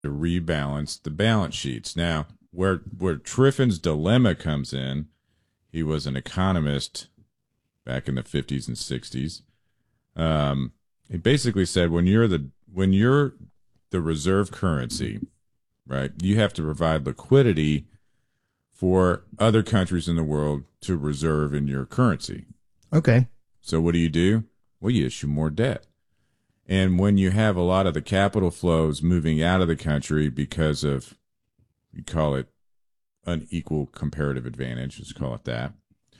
to rebalance the balance sheets. Now, where Triffin's dilemma comes in, he was an economist back in the 50s and 60s. He basically said when you're the reserve currency, right, you have to provide liquidity for other countries in the world to reserve in your currency. Okay. So what do? Well, you issue more debt. And when you have a lot of the capital flows moving out of the country because of, you call it unequal comparative advantage, let's call it that,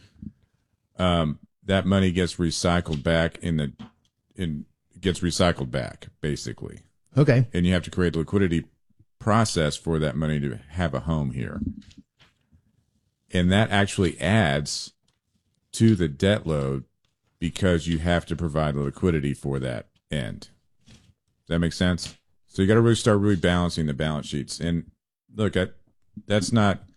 that money gets recycled back gets recycled back, basically. Okay. And you have to create a liquidity process for that money to have a home here. And that actually adds to the debt load because you have to provide the liquidity for that end. Does that make sense? So you got to really start balancing the balance sheets. And look, it's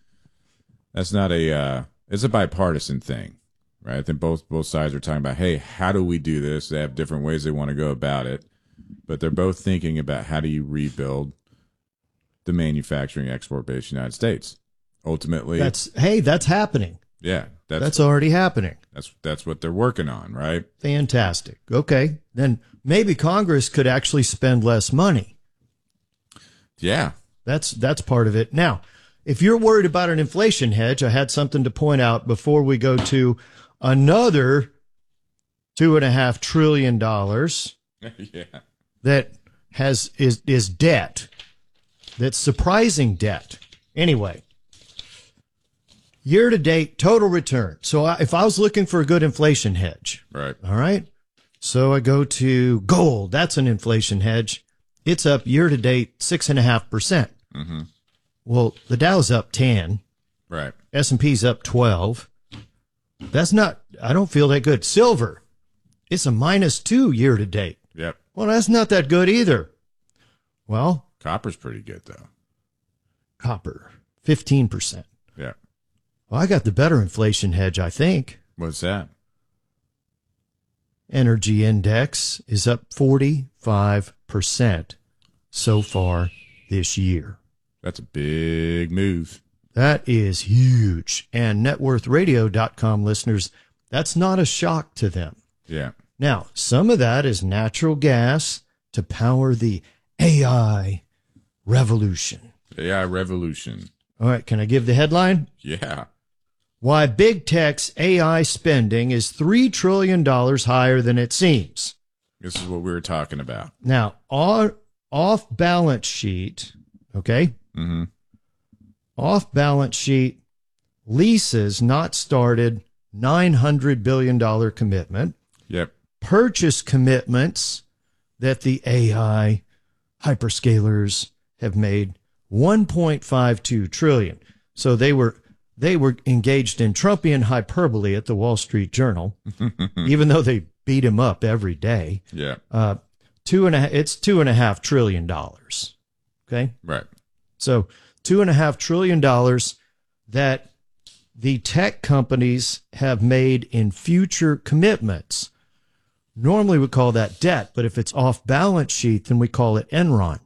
a bipartisan thing, right? I think both sides are talking about, hey, how do we do this? They have different ways they want to go about it, but they're both thinking about how do you rebuild the manufacturing export base of the United States. Ultimately, that's happening. Yeah, that's already happening. That's what they're working on, right? Fantastic. Okay, then maybe Congress could actually spend less money. Yeah, that's part of it. Now, if you're worried about an inflation hedge, I had something to point out before we go to another $2.5 trillion. Yeah, that is debt. That's surprising debt. Anyway. Year-to-date total return. So if I was looking for a good inflation hedge, right? All right. So I go to gold. That's an inflation hedge. It's up year-to-date 6.5%. Mm-hmm. Well, the Dow's up 10. Right. S&P's up 12. That's not. I don't feel that good. Silver. It's a -2 year-to-date. Yep. Well, that's not that good either. Well, copper's pretty good though. Copper 15%. Yeah. Well, I got the better inflation hedge, I think. What's that? Energy index is up 45% so far this year. That's a big move. That is huge. And networthradio.com listeners, that's not a shock to them. Yeah. Now, some of that is natural gas to power the AI revolution. AI revolution. All right, can I give the headline? Yeah. Why big tech's AI spending is $3 trillion higher than it seems. This is what we were talking about. Now, off balance sheet, okay? Mm-hmm. Off balance sheet leases not started, $900 billion commitment. Yep. Purchase commitments that the AI hyperscalers have made, $1.52 trillion. So they were engaged in Trumpian hyperbole at the Wall Street Journal, even though they beat him up every day. Yeah. It's $2.5 trillion. Okay. Right. So $2.5 trillion that the tech companies have made in future commitments. Normally we call that debt, but if it's off balance sheet, then we call it Enron.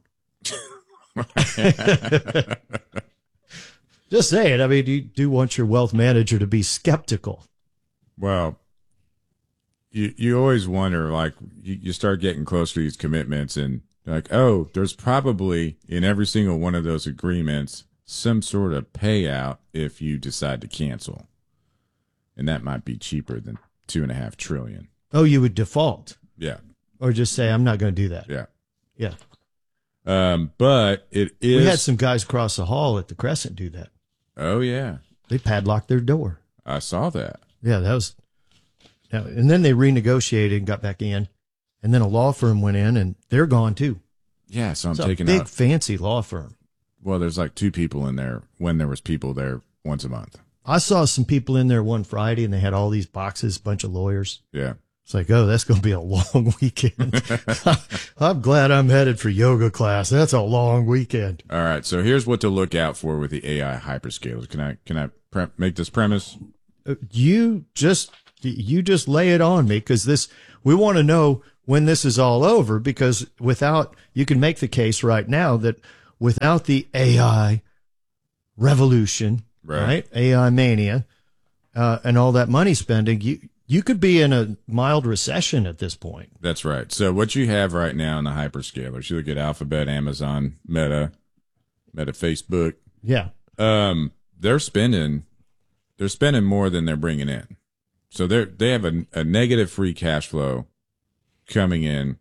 Just saying. I mean, you do want your wealth manager to be skeptical. Well, you always wonder, like, you start getting close to these commitments and like, oh, there's probably in every single one of those agreements some sort of payout if you decide to cancel. And that might be cheaper than $2.5 trillion. Oh, you would default. Yeah. Or just say, I'm not going to do that. Yeah. Yeah. But it is. We had some guys across the hall at the Crescent do that. Oh, yeah. They padlocked their door. I saw that. Yeah, that was. And then they renegotiated and got back in. And then a law firm went in and they're gone too. Yeah, so I'm it's taking a big, out. fancy law firm. Well, there's like 2 people in there when there was people there once a month. I saw some people in there one Friday and they had all these boxes, a bunch of lawyers. Yeah. It's like, oh, that's going to be a long weekend. I'm glad I'm headed for yoga class. That's a long weekend. All right. So here's what to look out for with the AI hyperscalers. Can I make this premise? You just lay it on me because we want to know when this is all over, because you can make the case right now that without the AI revolution, right? AI mania, and all that money spending, you could be in a mild recession at this point. That's right. So what you have right now in the hyperscalers, you look at Alphabet, Amazon, Meta, Facebook. Yeah. They're spending more than they're bringing in. So they have a negative free cash flow coming in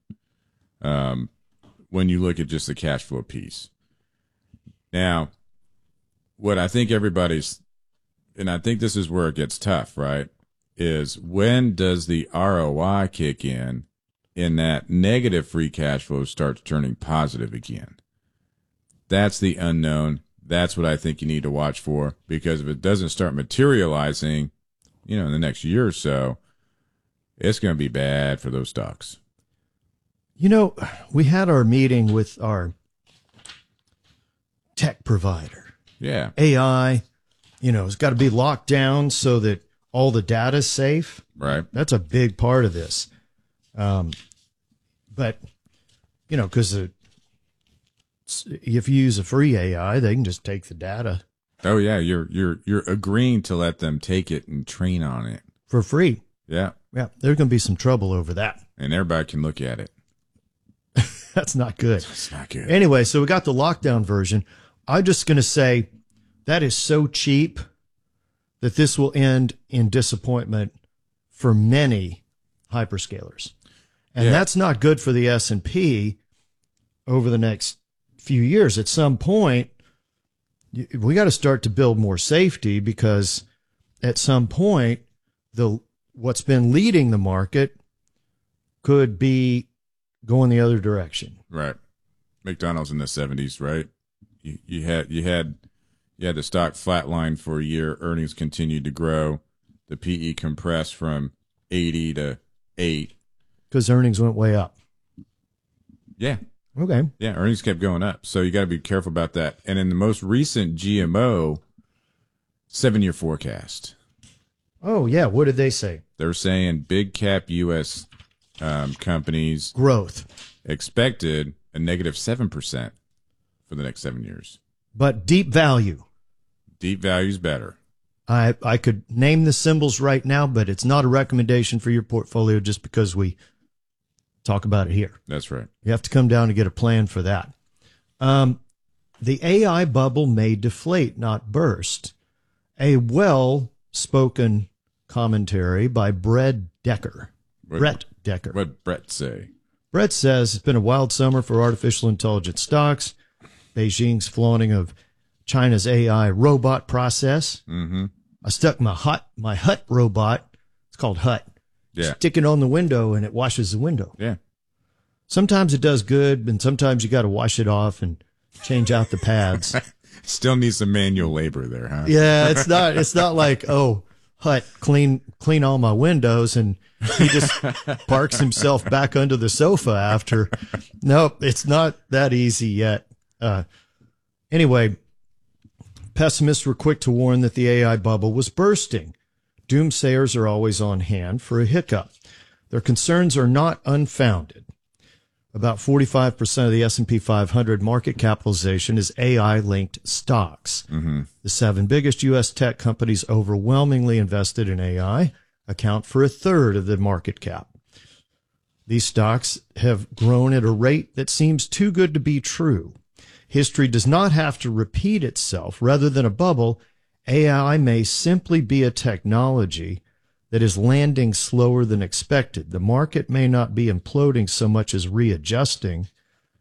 when you look at just the cash flow piece. Now, what I think everybody's, and I think this is where it gets tough, right, is when does the ROI kick in that negative free cash flow starts turning positive again? That's the unknown. That's what I think you need to watch for, because if it doesn't start materializing, in the next year or so, it's going to be bad for those stocks. We had our meeting with our tech provider. Yeah. AI, it's got to be locked down so that all the data is safe. Right. That's a big part of this. But, because if you use a free AI, they can just take the data. Oh yeah, you're agreeing to let them take it and train on it for free. Yeah. Yeah, there's going to be some trouble over that. And everybody can look at it. That's not good. It's not good. Anyway, so we got the lockdown version. I'm just going to say that is so cheap that this will end in disappointment for many hyperscalers. And that's not good for the S&P over the next few years. At some point, we got to start to build more safety, because at some point, what's been leading the market could be going the other direction. Right. McDonald's in the 70s, right? You had the stock flatline for a year. Earnings continued to grow. The PE compressed from 80 to 8 because earnings went way up. Yeah. Okay. Yeah, earnings kept going up. So you got to be careful about that. And in the most recent GMO 7-year forecast. Oh, yeah. What did they say? They're saying big cap U.S. Companies growth expected a negative 7% for the next 7 years. But deep value. Deep value is better. I could name the symbols right now, but it's not a recommendation for your portfolio just because we talk about it here. That's right. You have to come down to get a plan for that. The AI bubble may deflate, not burst. A well-spoken commentary by Brett Decker. What'd Brett say? Brett says it's been a wild summer for artificial intelligence stocks. Beijing's flaunting of China's AI robot process. Mm-hmm. I stuck my Hut robot. It's called Hut. Yeah. Stick it on the window and it washes the window. Yeah. Sometimes it does good, and sometimes you got to wash it off and change out the pads. Still needs some manual labor there, huh? Yeah, it's not like, oh, Hut, clean all my windows, and he just parks himself back under the sofa after. Nope, it's not that easy yet. Anyway, pessimists were quick to warn that the AI bubble was bursting. Doomsayers are always on hand for a hiccup. Their concerns are not unfounded. About 45% of the S&P 500 market capitalization is AI-linked stocks. Mm-hmm. The 7 biggest U.S. tech companies overwhelmingly invested in AI account for a third of the market cap. These stocks have grown at a rate that seems too good to be true. History does not have to repeat itself. Rather than a bubble, AI may simply be a technology that is landing slower than expected. The market may not be imploding so much as readjusting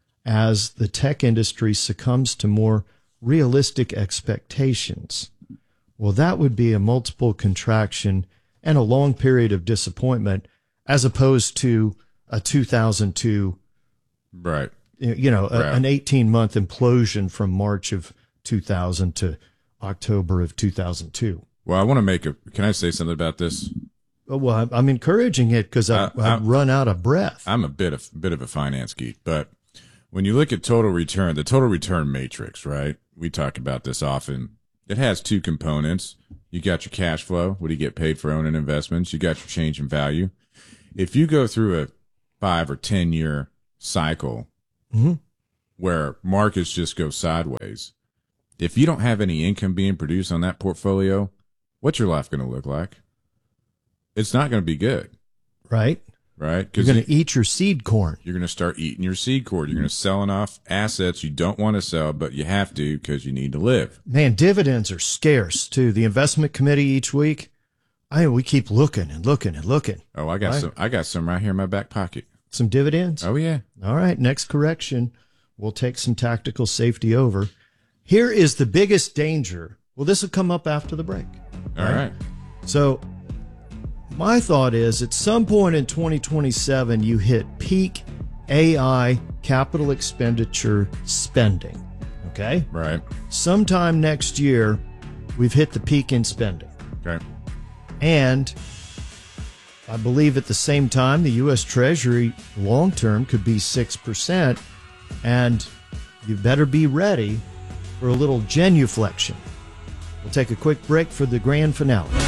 as the tech industry succumbs to more realistic expectations. Well, that would be a multiple contraction and a long period of disappointment, as opposed to a 2002, right? An 18-month implosion from March of 2000 to October of 2002. Well, I want to can I say something about this? Well, I'm encouraging it because I've run out of breath. I'm a bit of a finance geek, but when you look at total return, the total return matrix, right? We talk about this often. It has two components. You got your cash flow. What do you get paid for owning investments? You got your change in value. If you go through a 5 or 10 year cycle, mm-hmm. where markets just go sideways, if you don't have any income being produced on that portfolio, what's your life going to look like? It's not going to be good. Right. Right? You're going to eat your seed corn. You're going to start eating your seed corn. You're going to selling off assets you don't want to sell, but you have to because you need to live. Man, dividends are scarce too. The investment committee each week, we keep looking and looking and looking. Oh, I got some right here in my back pocket. Some dividends? Oh, yeah. All right. Next correction, we'll take some tactical safety over. Here is the biggest danger. Well, this will come up after the break. All right. So my thought is at some point in 2027, you hit peak AI capital expenditure spending. Okay? Right. Sometime next year, we've hit the peak in spending. Okay. And I believe at the same time, the U.S. Treasury long term could be 6%. And you better be ready for a little genuflection. We'll take a quick break for the grand finale.